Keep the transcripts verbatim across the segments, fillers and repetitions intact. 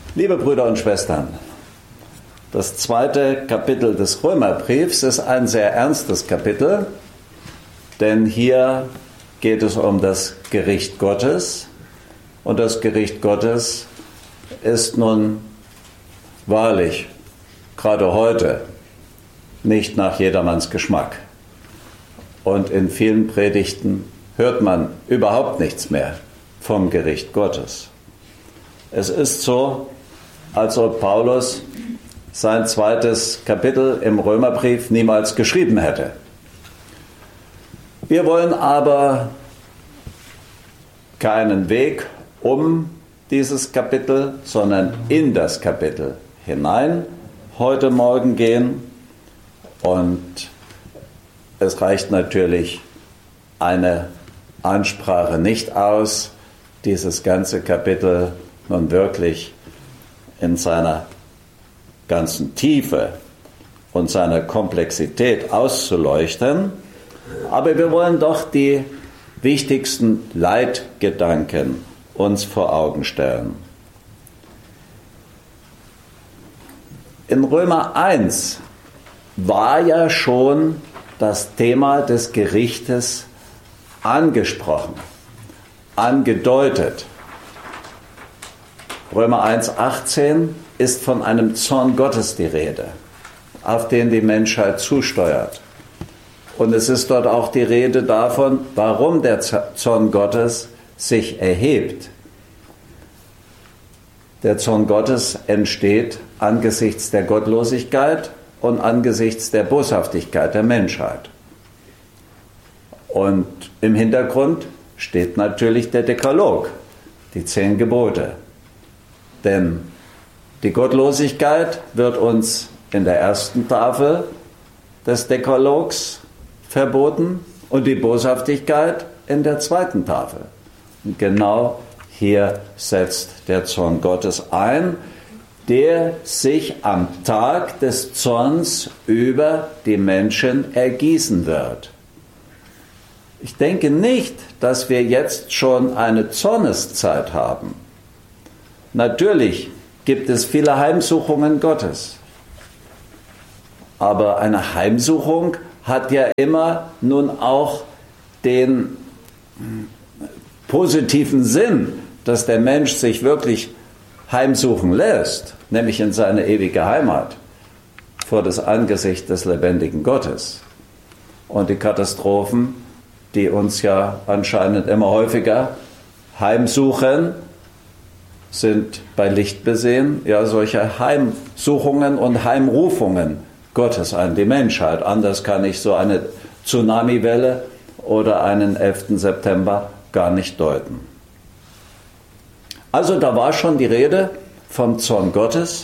Liebe Brüder und Schwestern, das zweite Kapitel des Römerbriefs ist ein sehr ernstes Kapitel, denn hier geht es um das Gericht Gottes und das Gericht Gottes ist nun wahrlich, gerade heute, nicht nach jedermanns Geschmack. Und in vielen Predigten hört man überhaupt nichts mehr vom Gericht Gottes. Es ist so, als ob Paulus sein zweites Kapitel im Römerbrief niemals geschrieben hätte. Wir wollen aber keinen Weg um dieses Kapitel, sondern in das Kapitel hinein heute Morgen gehen. Und es reicht natürlich eine Ansprache nicht aus, dieses ganze Kapitel nun wirklich in seiner ganzen Tiefe und seiner Komplexität auszuleuchten. Aber wir wollen doch die wichtigsten Leitgedanken uns vor Augen stellen. In Römer eins war ja schon das Thema des Gerichtes angesprochen, angedeutet. Römer eins achtzehn ist von einem Zorn Gottes die Rede, auf den die Menschheit zusteuert. Und es ist dort auch die Rede davon, warum der Zorn Gottes sich erhebt. Der Zorn Gottes entsteht angesichts der Gottlosigkeit und angesichts der Boshaftigkeit der Menschheit. Und im Hintergrund steht natürlich der Dekalog, die zehn Gebote. Denn die Gottlosigkeit wird uns in der ersten Tafel des Dekalogs verboten und die Boshaftigkeit in der zweiten Tafel. Und genau hier setzt der Zorn Gottes ein, der sich am Tag des Zorns über die Menschen ergießen wird. Ich denke nicht, dass wir jetzt schon eine Zorneszeit haben. Natürlich gibt es viele Heimsuchungen Gottes. Aber eine Heimsuchung hat ja immer nun auch den positiven Sinn, dass der Mensch sich wirklich heimsuchen lässt, nämlich in seine ewige Heimat, vor das Angesicht des lebendigen Gottes. Und die Katastrophen, die uns ja anscheinend immer häufiger heimsuchen, sind bei Licht besehen, ja, solche Heimsuchungen und Heimrufungen Gottes an die Menschheit. Anders kann ich so eine Tsunamiwelle oder einen elften September gar nicht deuten. Also da war schon die Rede vom Zorn Gottes.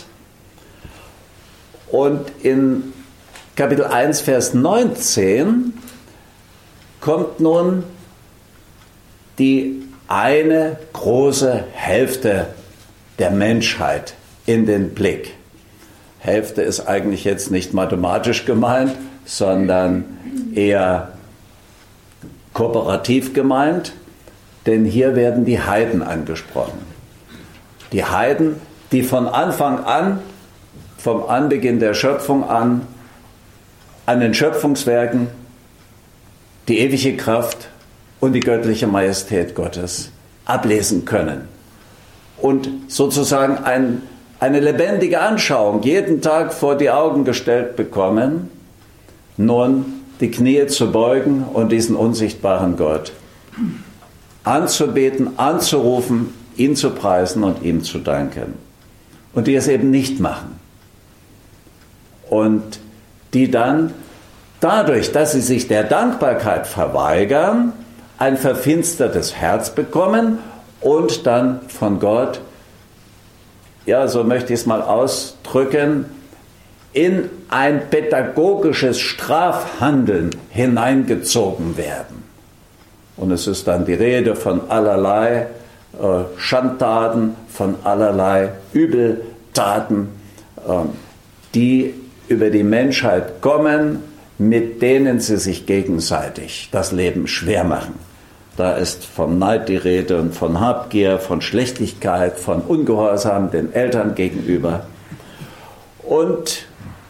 Und in Kapitel eins, Vers neunzehn kommt nun die eine große Hälfte der Menschheit in den Blick. Hälfte ist eigentlich jetzt nicht mathematisch gemeint, sondern eher kooperativ gemeint, denn hier werden die Heiden angesprochen. Die Heiden, die von Anfang an, vom Anbeginn der Schöpfung an, an den Schöpfungswerken die ewige Kraft und die göttliche Majestät Gottes ablesen können und sozusagen ein, eine lebendige Anschauung jeden Tag vor die Augen gestellt bekommen, nun die Knie zu beugen und diesen unsichtbaren Gott anzubeten, anzurufen, ihn zu preisen und ihm zu danken. Und die es eben nicht machen. Und die dann dadurch, dass sie sich der Dankbarkeit verweigern, ein verfinstertes Herz bekommen und dann von Gott, ja, so möchte ich es mal ausdrücken, in ein pädagogisches Strafhandeln hineingezogen werden. Und es ist dann die Rede von allerlei äh, Schandtaten, von allerlei Übeltaten, äh, die über die Menschheit kommen, mit denen sie sich gegenseitig das Leben schwer machen. Da ist von Neid die Rede und von Habgier, von Schlechtigkeit, von Ungehorsam den Eltern gegenüber. Und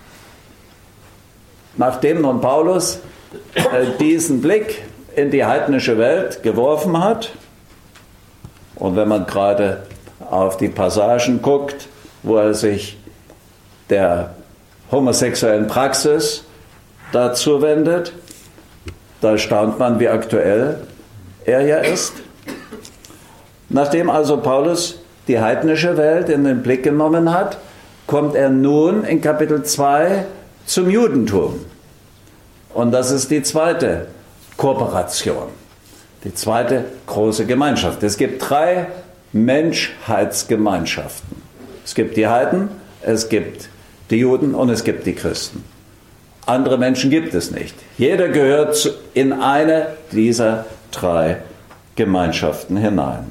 nachdem nun Paulus äh, diesen Blick in die heidnische Welt geworfen hat, und wenn man gerade auf die Passagen guckt, wo er sich der homosexuellen Praxis dazu wendet, da staunt man, wie aktuell er ja ist. Nachdem also Paulus die heidnische Welt in den Blick genommen hat, kommt er nun in Kapitel zwei zum Judentum. Und das ist die zweite Kooperation, die zweite große Gemeinschaft. Es gibt drei Menschheitsgemeinschaften. Es gibt die Heiden, es gibt die Juden und es gibt die Christen. Andere Menschen gibt es nicht. Jeder gehört in eine dieser drei Gemeinschaften hinein.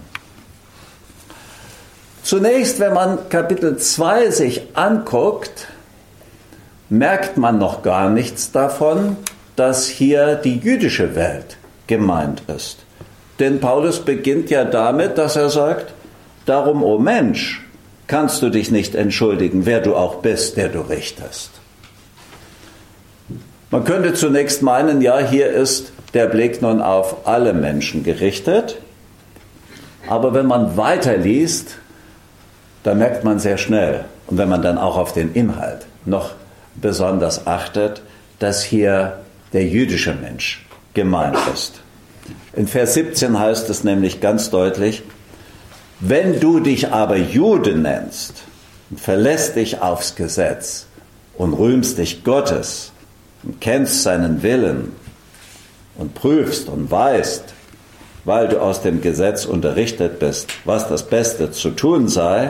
Zunächst, wenn man Kapitel zwei sich anguckt, merkt man noch gar nichts davon, dass hier die jüdische Welt gemeint ist. Denn Paulus beginnt ja damit, dass er sagt, darum, o Mensch, kannst du dich nicht entschuldigen, wer du auch bist, der du richtest. Man könnte zunächst meinen, ja, hier ist der Blick nun auf alle Menschen gerichtet. Aber wenn man weiterliest, dann merkt man sehr schnell, und wenn man dann auch auf den Inhalt noch besonders achtet, dass hier der jüdische Mensch gemeint ist. In Vers siebzehn heißt es nämlich ganz deutlich, wenn du dich aber Jude nennst und verlässt dich aufs Gesetz und rühmst dich Gottes und kennst seinen Willen und prüfst und weißt, weil du aus dem Gesetz unterrichtet bist, was das Beste zu tun sei,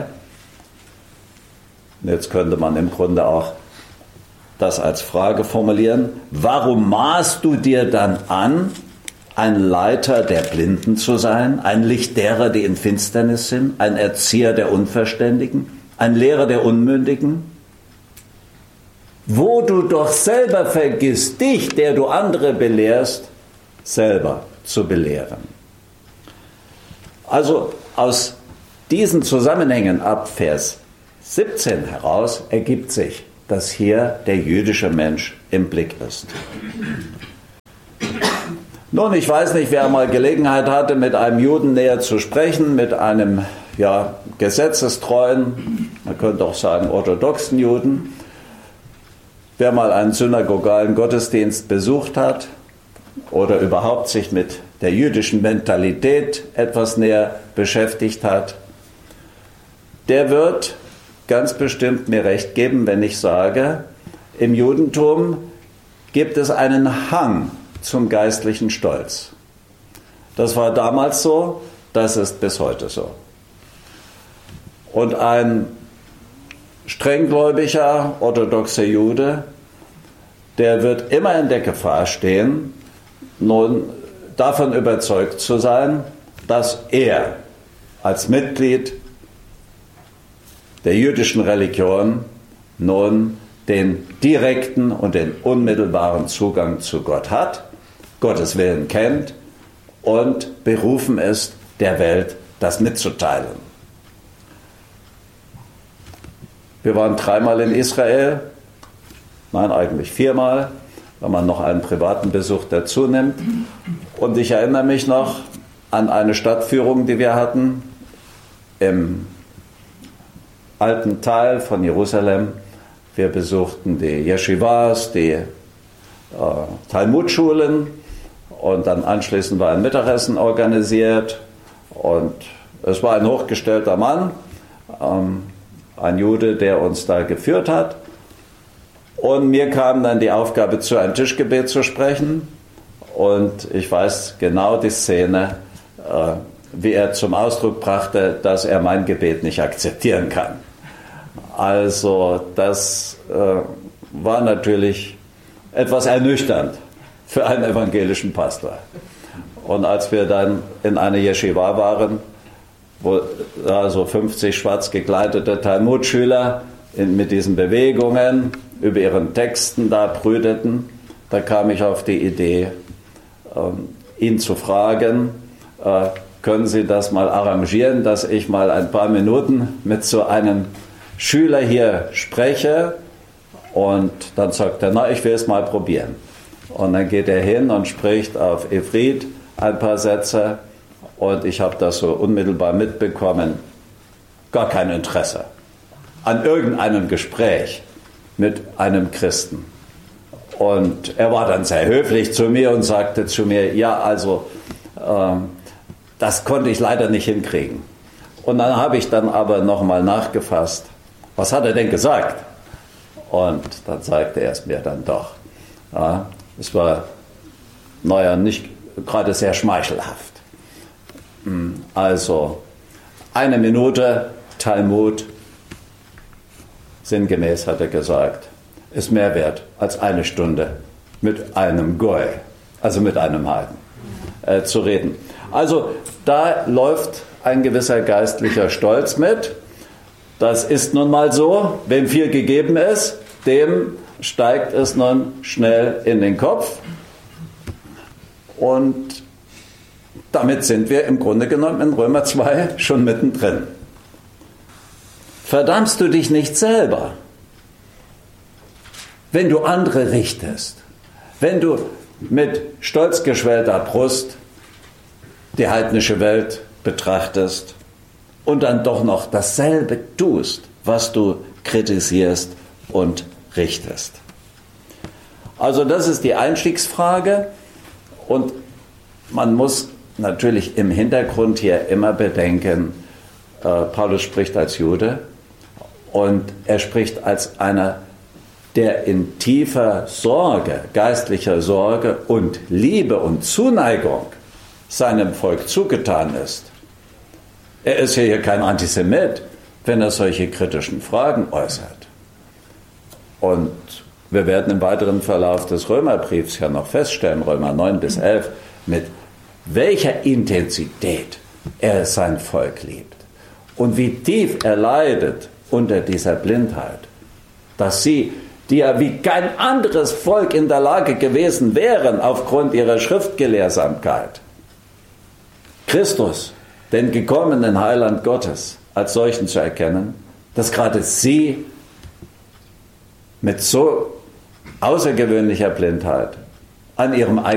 jetzt könnte man im Grunde auch das als Frage formulieren, warum maßt du dir dann an, ein Leiter der Blinden zu sein, ein Licht derer, die in Finsternis sind, ein Erzieher der Unverständigen, ein Lehrer der Unmündigen? Wo du doch selber vergisst, dich, der du andere belehrst, selber zu belehren. Also aus diesen Zusammenhängen ab Vers siebzehn heraus ergibt sich, dass hier der jüdische Mensch im Blick ist. Nun, ich weiß nicht, wer mal Gelegenheit hatte, mit einem Juden näher zu sprechen, mit einem ja, gesetzestreuen, man könnte auch sagen orthodoxen Juden. Wer mal einen synagogalen Gottesdienst besucht hat oder überhaupt sich mit der jüdischen Mentalität etwas näher beschäftigt hat, der wird ganz bestimmt mir recht geben, wenn ich sage, im Judentum gibt es einen Hang zum geistlichen Stolz. Das war damals so, das ist bis heute so. Und ein strenggläubiger, orthodoxer Jude, der wird immer in der Gefahr stehen, nun davon überzeugt zu sein, dass er als Mitglied der jüdischen Religion nun den direkten und den unmittelbaren Zugang zu Gott hat, Gottes Willen kennt und berufen ist, der Welt das mitzuteilen. Wir waren dreimal in Israel, nein, eigentlich viermal, wenn man noch einen privaten Besuch dazu nimmt. Und ich erinnere mich noch an eine Stadtführung, die wir hatten im alten Teil von Jerusalem. Wir besuchten die Yeshivas, die äh, Talmudschulen, und dann anschließend war ein Mittagessen organisiert und es war ein hochgestellter Mann, ähm, ein Jude, der uns da geführt hat. Und mir kam dann die Aufgabe zu, ein Tischgebet zu sprechen. Und ich weiß genau die Szene, äh, wie er zum Ausdruck brachte, dass er mein Gebet nicht akzeptieren kann. Also das äh, war natürlich etwas ernüchternd für einen evangelischen Pastor. Und als wir dann in einer Yeshiva waren, wo da so fünfzig schwarz gekleidete Talmudschüler in, mit diesen Bewegungen über ihren Texten da brüteten, da kam ich auf die Idee, ähm, ihn zu fragen, äh, können Sie das mal arrangieren, dass ich mal ein paar Minuten mit so einem Schüler hier spreche? Und dann sagt er, na, ich will es mal probieren. Und dann geht er hin und spricht auf Evrit ein paar Sätze. Und ich habe das so unmittelbar mitbekommen, gar kein Interesse an irgendeinem Gespräch mit einem Christen. Und er war dann sehr höflich zu mir und sagte zu mir, ja, also ähm, das konnte ich leider nicht hinkriegen. Und dann habe ich dann aber nochmal nachgefasst, was hat er denn gesagt? Und dann sagte er es mir dann doch. Ja, es war, naja, nicht gerade sehr schmeichelhaft. Also eine Minute Talmud, sinngemäß hat er gesagt, ist mehr wert als eine Stunde mit einem Goy, also mit einem Heiden, äh, zu reden. Also da läuft ein gewisser geistlicher Stolz mit. Das ist nun mal so, wem viel gegeben ist, dem steigt es nun schnell in den Kopf. Und damit sind wir im Grunde genommen in Römer zwei schon mittendrin. Verdammst du dich nicht selber, wenn du andere richtest, wenn du mit stolz geschwellter Brust die heidnische Welt betrachtest und dann doch noch dasselbe tust, was du kritisierst und richtest. Also das ist die Einstiegsfrage und man muss natürlich im Hintergrund hier immer bedenken, äh, Paulus spricht als Jude und er spricht als einer, der in tiefer Sorge, geistlicher Sorge und Liebe und Zuneigung seinem Volk zugetan ist. Er ist ja hier kein Antisemit, wenn er solche kritischen Fragen äußert. Und wir werden im weiteren Verlauf des Römerbriefs ja noch feststellen, Römer neun bis elf, mit welcher Intensität er sein Volk liebt und wie tief er leidet unter dieser Blindheit, dass sie, die ja wie kein anderes Volk in der Lage gewesen wären, aufgrund ihrer Schriftgelehrsamkeit, Christus, den gekommenen Heiland Gottes, als solchen zu erkennen, dass gerade sie mit so außergewöhnlicher Blindheit an ihrem eigenen